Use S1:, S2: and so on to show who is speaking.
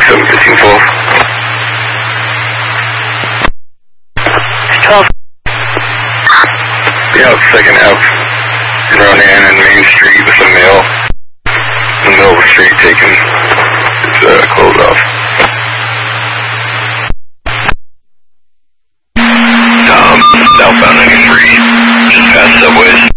S1: 71512.
S2: 12.
S1: Yeah, second F. Ronan and Main Street with a male. The middle of the street taken. It's closed off. Southbound 93, just past Subways.